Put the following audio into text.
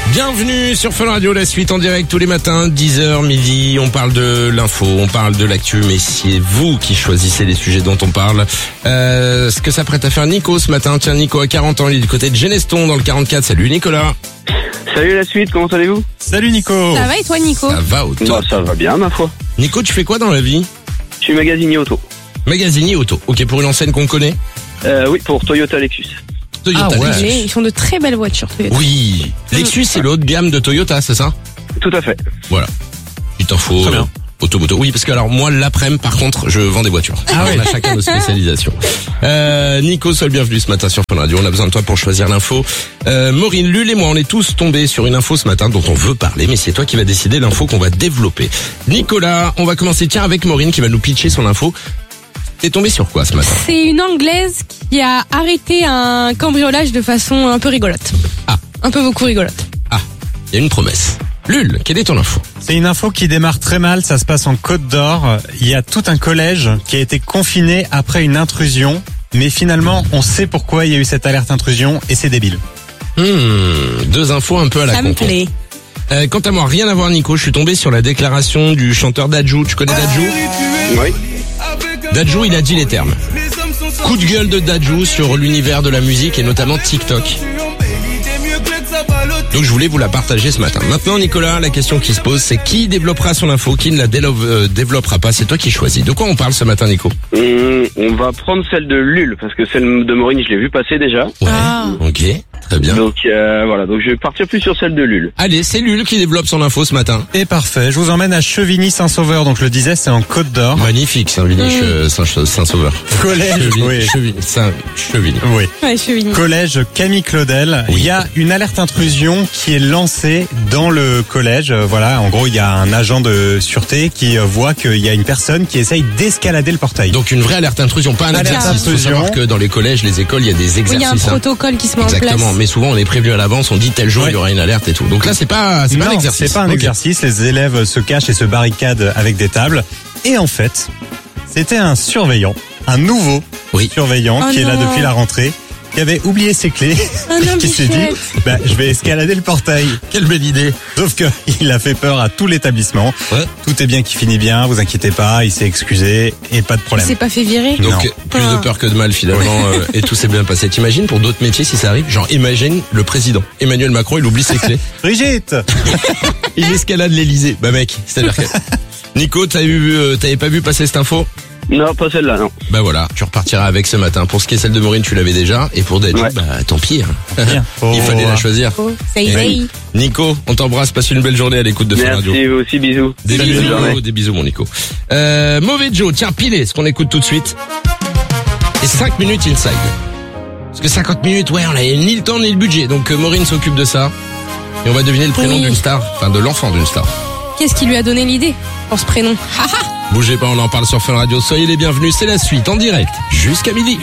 Bienvenue sur Fun Radio, la suite en direct tous les matins, 10h, midi, on parle de l'info, on parle de l'actu, mais c'est vous qui choisissez les sujets dont on parle. Ce que s'apprête à faire Nico ce matin, tiens Nico a 40 ans, il est du côté de Geneston dans le 44, salut Nicolas. Salut la suite, comment allez-vous? Salut Nico. Ça va et toi Nico? Ça va au top. Bah, ça va bien ma foi. Nico, tu fais quoi dans la vie? Je suis magasinier auto. Magasinier auto, ok, pour une enseigne qu'on connaît? Oui, pour Toyota Lexus. Toyota Lexus. Ils font de très belles voitures Toyota. Oui, Lexus c'est le haut de gamme de Toyota, c'est ça? Tout à fait. Voilà, petite info. Très bien. Automoto. Oui, parce que alors moi l'après-midi par contre je vends des voitures. Ah oui. On a chacun nos spécialisations. Nico, sois le bienvenu ce matin sur Fun Radio. On a besoin de toi pour choisir l'info. Maureen, Lul et moi on est tous tombés sur une info ce matin dont on veut parler, mais c'est toi qui vas décider l'info qu'on va développer. Nicolas, on va commencer avec Maureen qui va nous pitcher son info. T'es tombé sur quoi ce matin? C'est une Anglaise qui a arrêté un cambriolage de façon un peu rigolote. Ah. Un peu beaucoup rigolote. Ah, il y a une promesse. Lul, quelle est ton info? C'est une info qui démarre très mal, ça se passe en Côte d'Or. Il y a tout un collège qui a été confiné après une intrusion. Mais finalement, on sait pourquoi il y a eu cette alerte intrusion et c'est débile. Deux infos un peu à la Ça me con. plaît. Quant à moi, rien à voir Nico, je suis tombé sur la déclaration du chanteur Dadju. Tu connais Dadju? Oui. Dadju, il a dit les termes. Coup de gueule de Dadju sur l'univers de la musique et notamment TikTok. Donc je voulais vous la partager ce matin. Maintenant Nicolas, la question qui se pose c'est qui développera son info, qui ne la développera pas, c'est toi qui choisis. De quoi on parle ce matin Nico? On va prendre celle de Lul, parce que celle de Maureen, je l'ai vu passer déjà. Ouais, Ah. ok, très bien. Donc voilà, donc je vais partir plus sur celle de Lul. Allez, c'est Lul qui développe son info ce matin. Et parfait, je vous emmène à Chevigny-Saint-Sauveur. Donc je le disais, c'est en Côte d'Or. Magnifique, Saint-Sauveur. Collège, oui. Chevigny. Oui. Ouais, je suis venue. Collège Camille Claudel. Oui. Il y a une alerte intrusion qui est lancée dans le collège. Voilà, en gros, il y a un agent de sûreté qui voit qu'il y a une personne qui essaye d'escalader le portail. Donc une vraie alerte intrusion, pas un Alerte exercice. Il faut intrusion. savoir que dans les collèges, les écoles, il y a des Oui, il y a un exercices. hein. protocole qui se met en Exactement, place. mais souvent on est prévenu à l'avance, on dit tel jour Ouais. il y aura une alerte et tout. Donc là c'est pas un Non, exercice. c'est pas un Ok. exercice. Les élèves se cachent et se barricadent avec des tables. Et en fait, c'était un surveillant, un nouveau surveillant Oh qui est là non. depuis la rentrée, qui avait oublié ses clés, Ah non, qui s'est dit, Bichette. je vais escalader le portail. Quelle belle idée. Sauf que il a fait peur à tout l'établissement. Ouais. Tout est bien qui finit bien, vous inquiétez pas, il s'est excusé et pas de Il problème. s'est pas fait virer. Donc Non. plus de peur que de mal finalement et tout s'est bien passé. T'imagines pour d'autres métiers si ça arrive? Genre imagine le président Emmanuel Macron, il oublie ses clés. Brigitte, Il escalade l'Elysée. Bah mec, c'est-à-dire que... Nico, t'avais pas vu passer cette info? Non, pas celle-là, non. Bah voilà, tu repartiras avec ce matin. Pour ce qui est celle de Maureen, tu l'avais déjà. Et pour Dadju, Ouais. bah tant pis. Hein. Bien. Il fallait la choisir. Oh, ça y est. Nico, on t'embrasse, passe une belle journée à l'écoute de Fun Radio. Merci, vous aussi, bisous. Des Salut, bonne journée. bisous, des bisous mon Nico. Mauvais Joe, tiens, pilé, ce qu'on écoute tout de suite. Et 5 minutes inside. Parce que 50 minutes, ouais, on a ni le temps ni le budget. Donc Maureen s'occupe de ça. Et on va deviner le prénom Oui. d'une star, enfin de l'enfant d'une star. Qu'est-ce qui lui a donné l'idée pour ce prénom? Bougez pas, on en parle sur Fun Radio. Soyez les bienvenus, c'est la suite en direct jusqu'à midi.